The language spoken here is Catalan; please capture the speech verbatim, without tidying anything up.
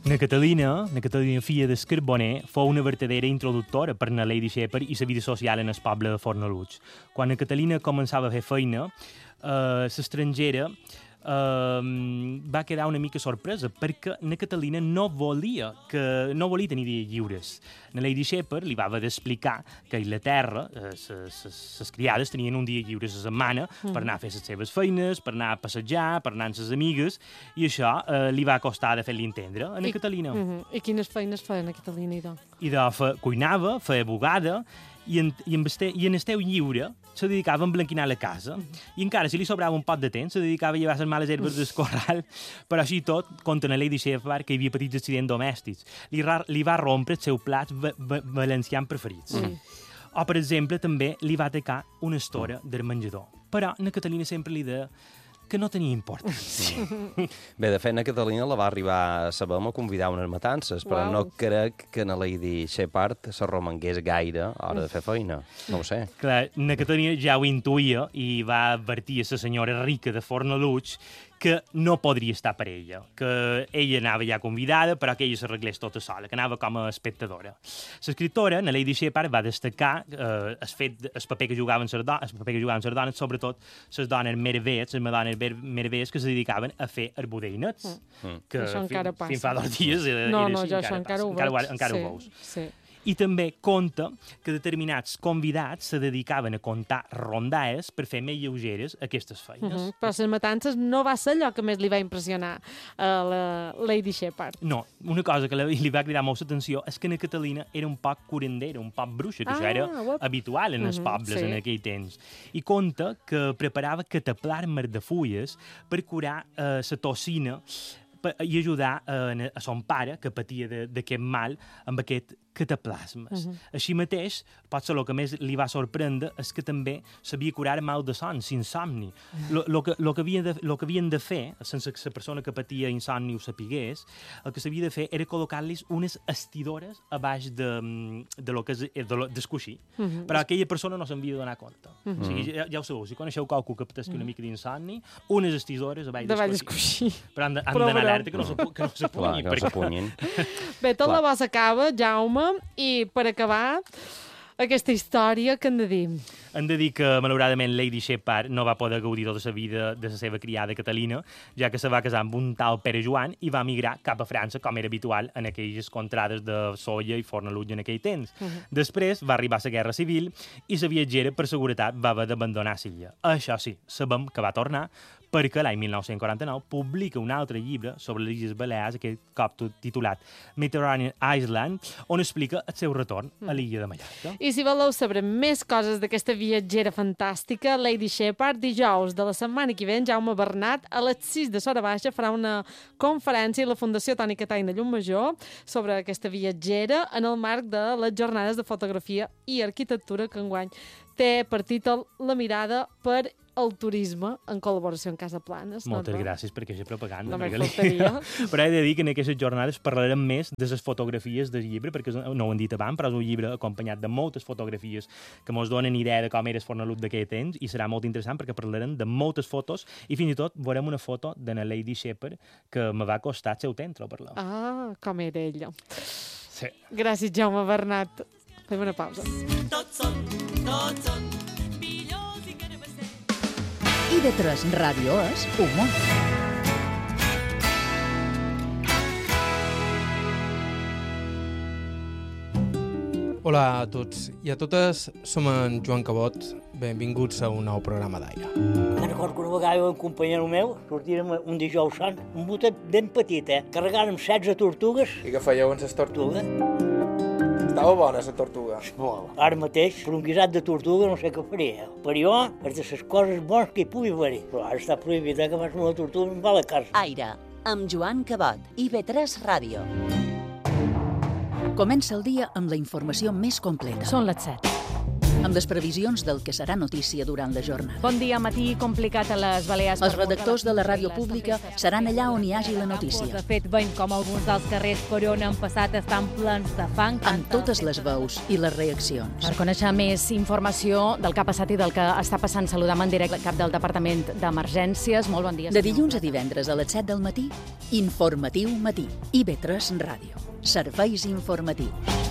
Na Catalina, na Catalina filla del Carboner, fou una vertadera introductora per na Lady Shepard i la vida social en el poble de Fornalutx. Quan na Catalina començava a fer feina, eh, l'estrangera Uh, va quedar una mica sorpresa perquè na Catalina no volia que no volia tenir dies lliures. Na Lady Shepard li va haver d'explicar que a Inglaterra les criades tenien un dia lliure a la setmana mm. per anar a fer les seves feines, per anar a passejar, per anar amb les amigues, i això uh, li va costar de fer-li entendre a na I, Catalina. Uh -huh. I quines feines feia na Catalina, idò? Idò fe, cuinava, feia bugada, i en, i en, este, i en el teu lliure se dedicava a emblanquinar la casa. I encara, si li sobrava un pot de temps, se dedicava a llevar les males herbes del corral. Però així tot, conta na Lady Shepard que hi havia petits accidents domèstics. Li, li va rompre els seus plats va, va, valencians preferits. Mm. O, per exemple, també li va atacar una estora del menjador. Però na Catalina sempre li deia que no tenia importància. Bé, de fet, na Catalina la va arribar a saber a convidar unes matances, però wow. no crec que na Lady Shepard se romangués gaire a l'hora de fer feina. No ho sé. Clar, na Catalina ja ho intuïa i va advertir a la senyora rica de Fornalutx que no podria estar per ella, que ella anava ja convidada, però que ella s'arreglés tota sola, que anava com a espectadora. L'escriptora, na Lady Shepard, va destacar eh, el fet, el paper que jugaven les dones, el paper que jugaven les dones, sobretot les dones meravelles, les dones meravelles que se dedicaven a fer arbudeinets. Mm. Que això encara passa. Fins fa dos dies era, no, era no, així, jo encara això encara passa. ho veig. Encara, encara sí, ho veus. Sí. I també conta que determinats convidats se dedicaven a contar rondaes per fer més lleugeres aquestes feines. Uh -huh. Però les matances no va ser allò que més li va impressionar a la Lady Shepard. No, una cosa que li va cridar molt l'atenció és que na Catalina era un poc curandera, un poc bruixa, que ah, això era web. habitual en els uh -huh, pobles sí. en aquell temps. I conta que preparava cataplasmes de fulles per curar eh, la tossina i ajudar eh, a son pare, que patia d'aquest mal, amb aquest cataplasmes. Uh -huh. Així mateix, potser el que més li va sorprendre és que també sabia curar mal de son, insomni. El uh -huh. que, lo que, havien de, lo que havien de fer, sense que la persona que patia insomni ho sapigués, el que s'havia de fer era col·locar-los unes estidores a baix de, de lo que és de lo, d'escoixir. Uh -huh. Però aquella persona no se'n havia de donar compte. Uh -huh. O sigui, ja, ja ho sabeu, si coneixeu qualcú que patesqui uh -huh. una mica d'insomni, unes estidores a baix d'escoixir. Però han d'anar alerta que no s'apunyin. Que no s'apunyin. Bé, tot la bo s'acaba, Jaume, i per acabar aquesta història, què hem de dir? Hem de dir que, malauradament, Lady Shepard no va poder gaudir tota la vida de la seva criada Catalina, ja que se va casar amb un tal Pere Joan i va migrar cap a França, com era habitual en aquelles contrades de Sóller i Fornalutx en aquell temps. Uh -huh. Després va arribar la Guerra Civil i la viatgera, per seguretat, va haver d'abandonar l'illa. Això sí, sabem que va tornar, perquè l'any mil nou-cents quaranta-nou publica un altre llibre sobre les Illes Balears, aquest cop titulat Mediterranean Island, on explica el seu retorn a l'illa de Mallorca. I si voleu saber més coses d'aquesta viatgera fantàstica, Lady Shepard, dijous de la setmana que ve, Jaume Bernat, a les sis de l'hora baixa, farà una conferència a la Fundació Toni Cataina Llumajor sobre aquesta viatgera en el marc de les jornades de fotografia i arquitectura que enguany té per títol La mirada per el turisme en col·laboració amb Casa Planes. Moltes no, no? gràcies per aquesta propaganda. No me'n faltaria. Però he de dir que en aquestes jornades parlarem més de les fotografies del llibre, perquè no ho hem dit abans, però és un llibre acompanyat de moltes fotografies que ens donen idea de com era el Fornalutx d'aquell temps, i serà molt interessant perquè parlarem de moltes fotos i fins i tot veurem una foto de la Lady Shepard que me va costar el seu temps trobar-la. Ah, com era ella. Sí. Gràcies, Jaume Bernat. Fem una pausa. Tots són, tots són I de tres Ràdio és humor. Hola a tots i a totes, som en Joan Cabot. Benvinguts a un nou programa d'Aire. Me'n recordo que una vegada un companyero meu sortirem un dijous sant, un botet ben petit, eh? Carregàrem setze tortugues. I què fèieu amb les tortugues? Estava bona, la tortuga. Molt. Ara mateix, per un guisat de tortuga, no sé què faria. Per jo, és de les coses bones que hi pugui haver-hi. Però ara està prohibit, eh, que abans una tortuga em va a la casa. Aire, amb Joan Cabot, I ve tres Ràdio. Comença el dia amb la informació més completa. Són les set. amb les previsions del que serà notícia durant la jornada. Bon dia, matí complicat a les Balears. Els redactors de la ràdio pública seran allà on hi hagi la notícia. De fet, veiem com alguns dels carrers Corona han passat estan plens de fang. Amb totes les veus i les reaccions. Per conèixer més informació del que ha passat i del que està passant, saludam en directe el cap del Departament d'Emergències. Molt bon dia. De dilluns a divendres a les set del matí, Informatiu Matí. I B tres Ràdio. Serveis informatius.